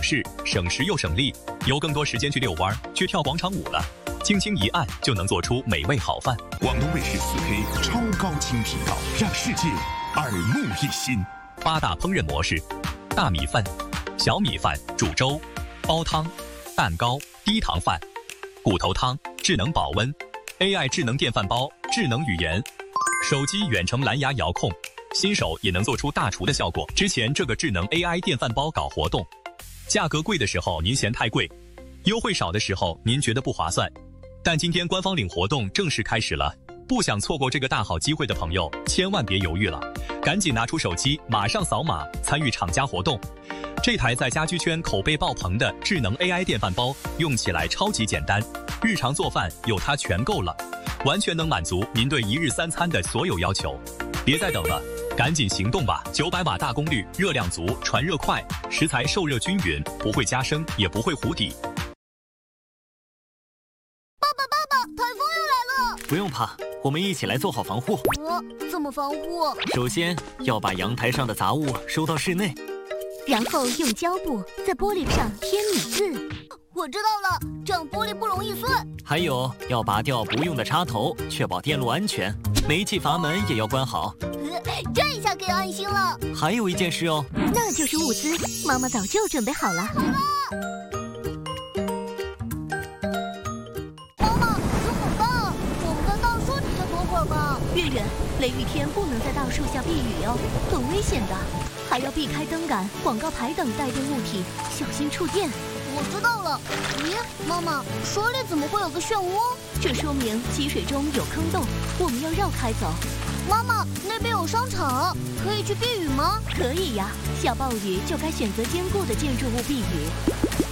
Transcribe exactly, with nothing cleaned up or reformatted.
事，省时又省力，有更多时间去遛弯、去跳广场舞了。轻轻一按就能做出美味好饭。 广东卫视四 K 超高清频道，让世界耳目一新。 八大烹饪模式：大米饭、小米饭、煮粥、煲汤、蛋糕、低糖饭、骨头汤、智能保温、A I 智能电饭煲、智能语言、手机远程蓝牙遥控，新手也能做出大厨的效果。之前这个智能 A I 电饭煲搞活动，价格贵的时候您嫌太贵，优惠少的时候您觉得不划算。但今天官方领活动正式开始了，不想错过这个大好机会的朋友，千万别犹豫了，赶紧拿出手机，马上扫码参与厂家活动。这台在家居圈口碑爆棚的智能 A I 电饭煲，用起来超级简单，日常做饭有它全够了，完全能满足您对一日三餐的所有要求。别再等了，赶紧行动吧！九百瓦大功率，热量足，传热快，食材受热均匀，不会加生，也不会糊底。 不用怕，我们一起来做好防护。 呃，怎么防护？ 首先要把阳台上的杂物收到室内， 然后用胶布在玻璃上贴米字。我知道了，这样玻璃不容易碎。 还有要拔掉不用的插头，确保电路安全。煤气阀门也要关好。 呃，这一下可以安心了。 还有一件事哦， 那就是物资，妈妈早就准备好了。妈妈！月月，雷雨天不能在大树下避雨哟，很危险的，还要避开灯杆、广告牌等带电物体，小心触电。我知道了。咦，妈妈，水里怎么会有个漩涡？这说明积水中有坑洞，我们要绕开走。妈妈，那边有商场，可以去避雨吗？可以呀，下暴雨就该选择坚固的建筑物避雨。